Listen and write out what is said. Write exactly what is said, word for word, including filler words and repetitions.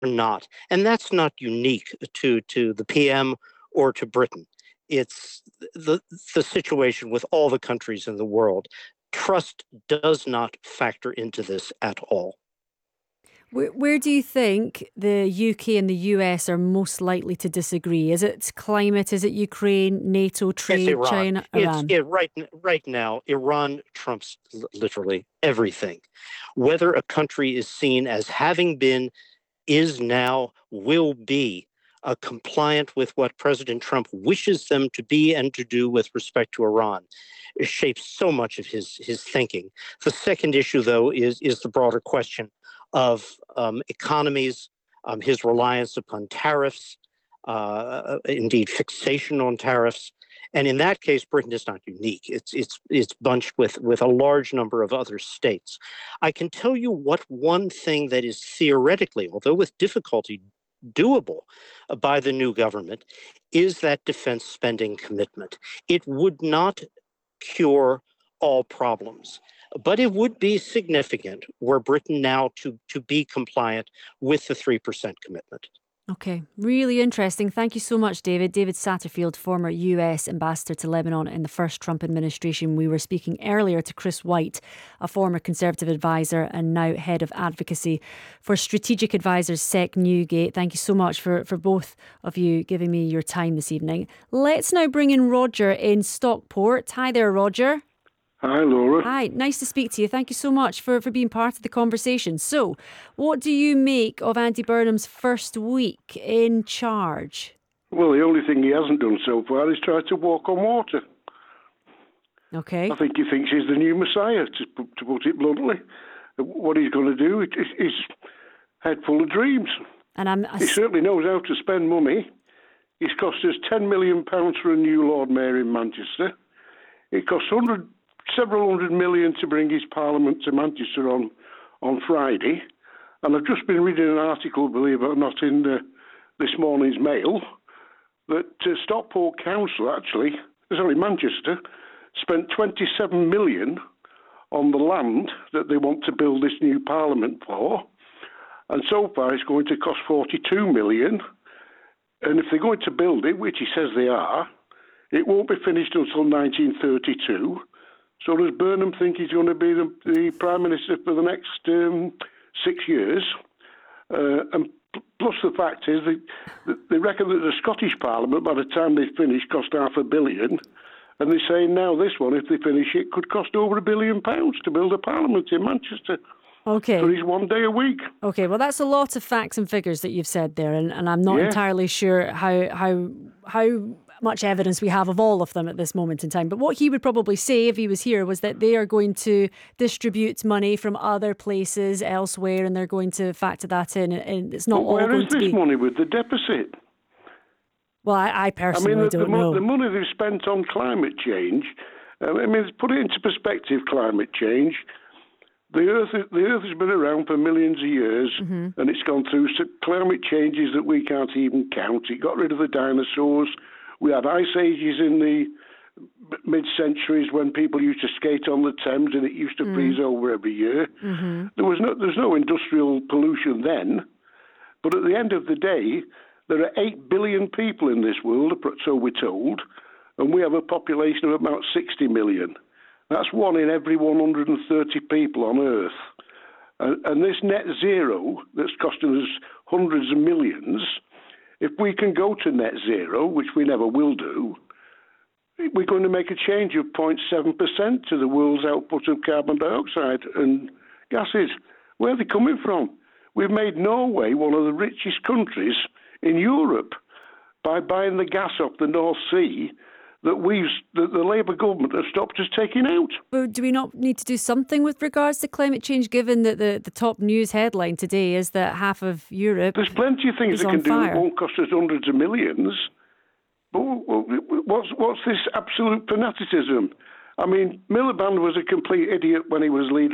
not. And that's not unique to, to the P M or to Britain. It's the, the situation with all the countries in the world. Trust does not factor into this at all. Where, where do you think the U K and the U S are most likely to disagree? Is it climate? Is it Ukraine, NATO, It's trade, Iran. China, It's Iran? it, right right now. Iran trumps l- literally everything. Whether a country is seen as having been, is now, will be uh, compliant with what President Trump wishes them to be and to do with respect to Iran, it shapes so much of his his thinking. The second issue, though, is is the broader question of um, economies, um, his reliance upon tariffs, uh, indeed fixation on tariffs. And in that case, Britain is not unique. It's it's it's bunched with with a large number of other states. I can tell you what one thing that is theoretically, although with difficulty, doable uh, by the new government is that defense spending commitment. It would not cure all problems, but it would be significant were Britain now to, to be compliant with the three percent commitment. Okay, really interesting. Thank you so much, David. David Satterfield, former U S ambassador to Lebanon in the first Trump administration. We were speaking earlier to Chris White, a former Conservative advisor and now head of advocacy for strategic advisors, Sec Newgate. Thank you so much for, for both of you giving me your time this evening. Let's now bring in Roger in Stockport. Hi there, Roger. Hi, Laura. Hi, nice to speak to you. Thank you so much for, for being part of the conversation. So, what do you make of Andy Burnham's first week in charge? Well, the only thing he hasn't done so far is try to walk on water. Okay. I think he thinks he's the new Messiah, to, put- to put it bluntly. What he's going to do is is head full of dreams. And I'm He certainly knows how to spend money. He's cost us ten million pounds for a new Lord Mayor in Manchester. It costs hundred, several hundred million to bring his Parliament to Manchester on, on Friday. And I've just been reading an article, believe it or not, in the, this morning's Mail, that uh, Stockport Council, actually, sorry, Manchester, spent twenty-seven million on the land that they want to build this new Parliament for. And so far it's going to cost forty-two million. And if they're going to build it, which he says they are, it won't be finished until nineteen thirty-two. So does Burnham think he's going to be the, the Prime Minister for the next um, six years? Uh, and p- plus the fact is they, they reckon that the Scottish Parliament, by the time they finish, cost half a billion. And they're saying now this one, if they finish it, could cost over a billion pounds to build a Parliament in Manchester. okay. For his one day a week. Okay, well, that's a lot of facts and figures that you've said there, and, and I'm not Yeah. entirely sure how how how much evidence we have of all of them at this moment in time. But what he would probably say if he was here was that they are going to distribute money from other places elsewhere, and they're going to factor that in, and it's not But all where going is to this be. money with the deficit? Well, I, I I personally mean, the, the, don't mo- know. the money they've spent on climate change, um, I mean, put it into perspective, climate change. The Earth, the Earth has been around for millions of years, Mm-hmm. and it's gone through s- climate changes that we can't even count. It got rid of the dinosaurs. We had ice ages in the b- mid-centuries when people used to skate on the Thames, and it used to freeze over every year. Mm-hmm. There was no, there's no industrial pollution then, but at the end of the day, there are eight billion people in this world, so we're told, and we have a population of about sixty million. That's one in every one hundred thirty people on Earth. And, and this net zero that's costing us hundreds of millions, if we can go to net zero, which we never will do, we're going to make a change of zero point seven percent to the world's output of carbon dioxide and gases. Where are they coming from? We've made Norway one of the richest countries in Europe by buying the gas off the North Sea that we've that the Labour government has stopped us taking out. But do we not need to do something with regards to climate change, given that the, the top news headline today is that half of Europe There's plenty of things is they on can do fire? that won't cost us hundreds of millions. But w- w- what's what's this absolute fanaticism? I mean, Miliband was a complete idiot when he was leader